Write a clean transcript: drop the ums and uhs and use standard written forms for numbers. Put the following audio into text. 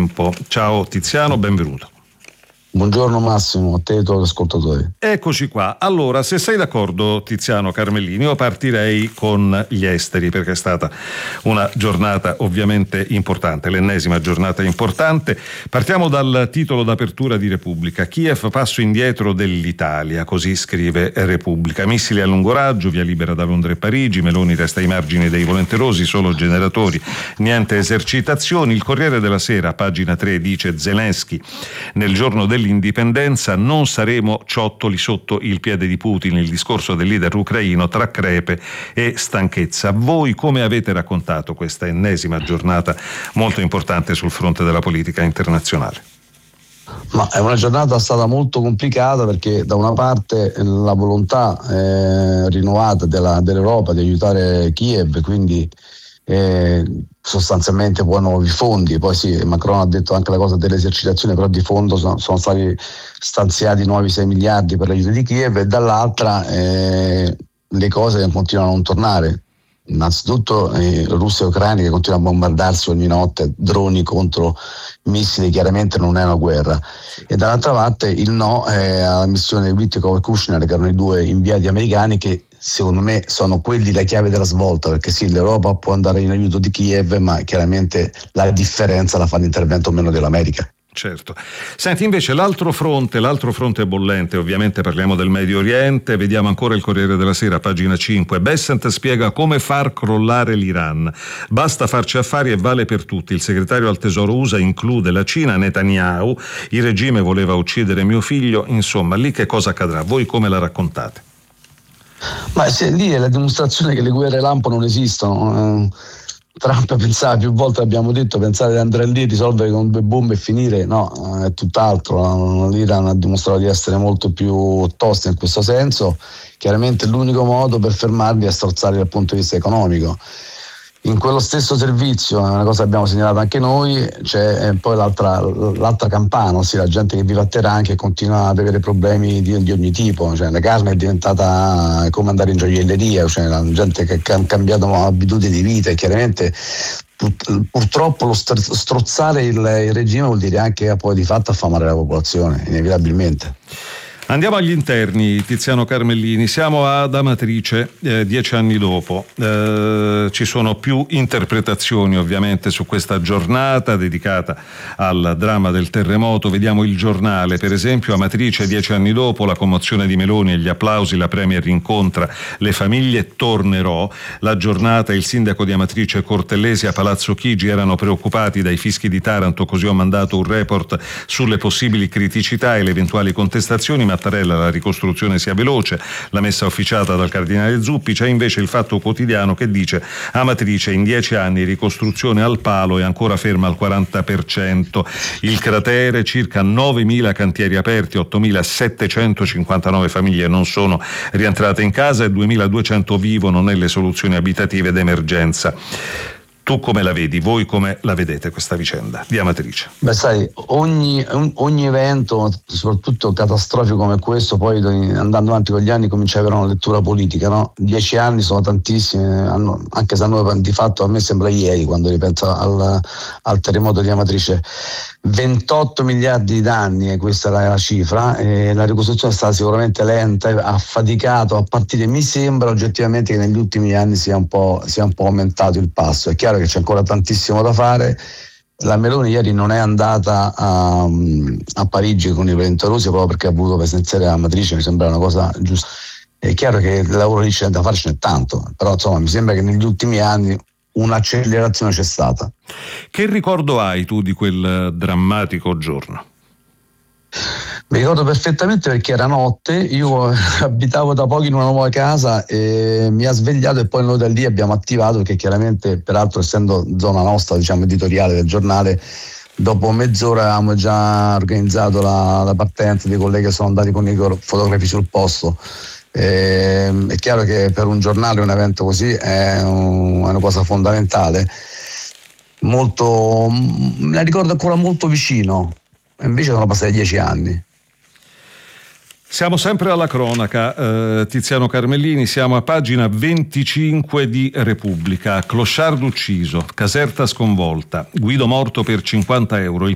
tempo. Ciao Tiziano, benvenuto. Buongiorno Massimo, a te e ai tuoi ascoltatori. Eccoci qua. Allora, se sei d'accordo, Tiziano Carmellini, io partirei con gli esteri, perché è stata una giornata ovviamente importante, l'ennesima giornata importante. Partiamo dal titolo d'apertura di Repubblica. Kiev, passo indietro dell'Italia, così scrive Repubblica. Missili a lungo raggio, via libera da Londra e Parigi, Meloni resta ai margini dei volenterosi, solo generatori, niente esercitazioni. Il Corriere della Sera, pagina 3, dice Zelensky, nel giorno dell'indipendenza non saremo ciottoli sotto il piede di Putin, il discorso del leader ucraino tra crepe e stanchezza. Voi come avete raccontato questa ennesima giornata molto importante sul fronte della politica internazionale? Ma è una giornata stata molto complicata, perché da una parte la volontà rinnovata dell'Europa di aiutare Kiev, quindi sostanzialmente poi nuovi fondi. Poi sì, Macron ha detto anche la cosa delle esercitazioni, però di fondo sono stati stanziati nuovi 6 miliardi per l'aiuto di Kiev, e dall'altra le cose che continuano a non tornare. Innanzitutto Russia e Ucraina che continuano a bombardarsi ogni notte, droni contro missili, chiaramente non è una guerra. E dall'altra parte il no alla missione di Wittkopf e Kushner, che erano i due inviati americani, che secondo me sono quelli la chiave della svolta, perché sì, l'Europa può andare in aiuto di Kiev, ma chiaramente la differenza la fa l'intervento o meno dell'America. Certo. Senti, invece l'altro fronte bollente, ovviamente parliamo del Medio Oriente, vediamo ancora il Corriere della Sera, pagina 5. Bessent spiega come far crollare l'Iran. Basta farci affari e vale per tutti. Il segretario al tesoro USA include la Cina, Netanyahu, il regime voleva uccidere mio figlio, insomma, lì che cosa accadrà? Voi come la raccontate? Ma se lì è la dimostrazione che le guerre lampo non esistono. Trump pensava, più volte abbiamo detto, pensare di andare lì, risolvere con 2 bombe e finire, no, è tutt'altro. L'Iran ha dimostrato di essere molto più tosta in questo senso. Chiaramente l'unico modo per fermarli è strozzarli dal punto di vista economico. In quello stesso servizio, è una cosa che abbiamo segnalato anche noi, c'è poi l'altra campana, ossia la gente che vive a Teheran, che continua ad avere problemi di ogni tipo. Cioè, la carne è diventata come andare in gioielleria, cioè la gente che ha cambiato abitudini di vita, e chiaramente purtroppo lo strozzare il regime vuol dire anche poi di fatto affamare la popolazione, inevitabilmente. Andiamo agli interni, Tiziano Carmellini. Siamo ad Amatrice, 10 anni dopo. Ci sono più interpretazioni ovviamente su questa giornata dedicata al dramma del terremoto. Vediamo il Giornale, per esempio. Amatrice, 10 anni dopo, la commozione di Meloni e gli applausi, la Premier incontra le famiglie, tornerò. La giornata, il sindaco di Amatrice Cortellesi a Palazzo Chigi erano preoccupati dai fischi di Taranto, così ho mandato un report sulle possibili criticità e le eventuali contestazioni. Mattarella, la ricostruzione sia veloce, la messa officiata dal cardinale Zuppi. C'è invece il Fatto Quotidiano che dice: Amatrice in 10 anni ricostruzione al palo e ancora ferma al 40%. Il cratere, circa 9.000 cantieri aperti, 8.759 famiglie non sono rientrate in casa e 2.200 vivono nelle soluzioni abitative d'emergenza. Tu come la vedi? Voi come la vedete questa vicenda di Amatrice? Beh, sai, ogni evento, soprattutto catastrofico come questo, poi andando avanti con gli anni comincia ad avere una lettura politica, no? 10 anni sono tantissimi, anche se a noi di fatto, a me sembra ieri quando ripenso al terremoto di Amatrice. 28 miliardi di danni, e questa era la cifra, e la ricostruzione è stata sicuramente lenta, ha faticato a partire. Mi sembra oggettivamente che negli ultimi anni sia un po' aumentato il passo. È chiaro che c'è ancora tantissimo da fare. La Meloni ieri non è andata a Parigi con i volenterosi proprio perché ha voluto presenziare a Amatrice, mi sembra una cosa giusta. È chiaro che il lavoro lì c'è da fare, ce n'è tanto, però insomma mi sembra che negli ultimi anni un'accelerazione c'è stata. Che ricordo hai tu di quel drammatico giorno? Mi ricordo perfettamente perché era notte, io abitavo da poco in una nuova casa e mi ha svegliato, e poi noi da lì abbiamo attivato, perché chiaramente, peraltro essendo zona nostra, diciamo editoriale del giornale, dopo mezz'ora avevamo già organizzato la partenza, dei colleghi che sono andati con i fotografi sul posto. È chiaro che per un giornale un evento così è una cosa fondamentale. Me la ricordo ancora molto vicino, invece sono passati 10 anni. Siamo sempre alla cronaca, Tiziano Carmellini, siamo a pagina 25 di Repubblica. Clochard ucciso, Caserta sconvolta, Guido morto per 50 euro.